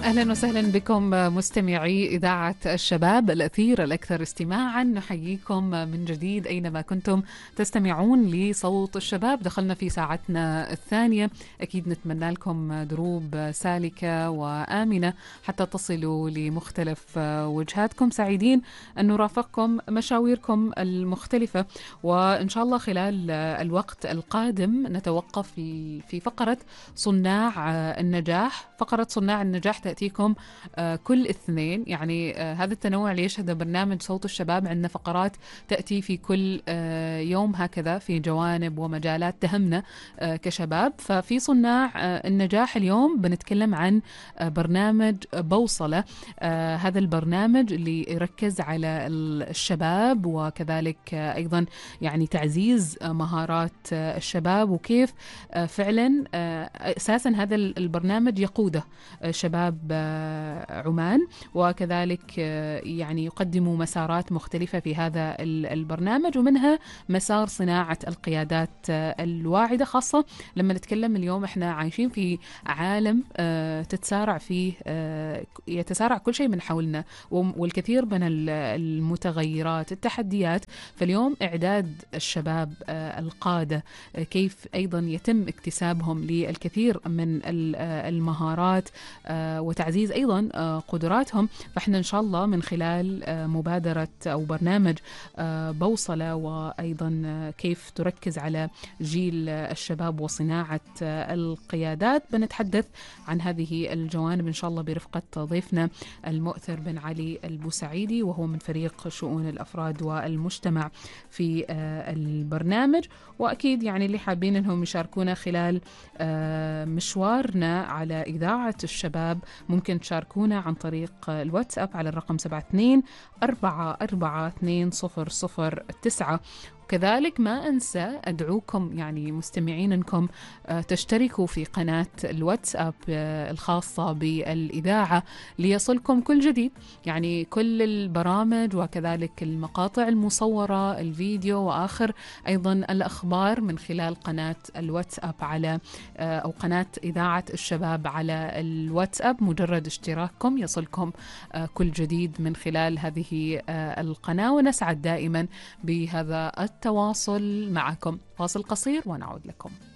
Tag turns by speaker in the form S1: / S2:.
S1: أهلا وسهلا بكم مستمعي إذاعة الشباب الأثير الأكثر استماعا. نحييكم من جديد أينما كنتم تستمعون لصوت الشباب. دخلنا في ساعتنا الثانية، أكيد نتمنى لكم دروب سالكة وآمنة حتى تصلوا لمختلف وجهاتكم. سعيدين أن نرافقكم مشاويركم المختلفة، وإن شاء الله خلال الوقت القادم نتوقف في فقرة صناع النجاح. فقرة صناع النجاح تأتيكم كل اثنين، يعني هذا التنوع اللي يشهد برنامج صوت الشباب. عندنا فقرات تأتي في كل يوم هكذا في جوانب ومجالات تهمنا كشباب. ففي صناع النجاح اليوم بنتكلم عن برنامج بوصلة. هذا البرنامج اللي يركز على الشباب وكذلك أيضا يعني تعزيز مهارات الشباب، وكيف فعلا أساسا هذا البرنامج يقوده شباب عمان، وكذلك يعني يقدموا مسارات مختلفة في هذا البرنامج، ومنها مسار صناعة القيادات الواعدة. خاصة لما نتكلم اليوم احنا عايشين في عالم تتسارع فيه يتسارع كل شيء من حولنا، والكثير من المتغيرات التحديات. فاليوم إعداد الشباب القادة، كيف أيضا يتم اكتسابهم للكثير من المهارات وتعزيز أيضا قدراتهم. فإحنا إن شاء الله من خلال مبادرة أو برنامج بوصلة، وأيضا كيف تركز على جيل الشباب وصناعة القيادات، بنتحدث عن هذه الجوانب إن شاء الله برفقة ضيفنا المؤثر بن علي البوسعيدي، وهو من فريق شؤون الأفراد والمجتمع في البرنامج. وأكيد يعني اللي حابين أنهم يشاركونا خلال مشوارنا على إذاعة الشباب ممكن تشاركونا عن طريق الواتساب على الرقم 72442009. وكذلك ما أنسى أدعوكم يعني مستمعين أنكم تشتركوا في قناة الواتساب الخاصة بالإذاعة ليصلكم كل جديد، يعني كل البرامج وكذلك المقاطع المصورة، الفيديو، وآخر أيضا الأخبار من خلال قناة الواتساب على أو قناة إذاعة الشباب على الواتساب. مجرد اشتراككم يصلكم كل جديد من خلال هذه القناة، ونسعد دائما بهذا التواصل معكم. فاصل قصير ونعود لكم.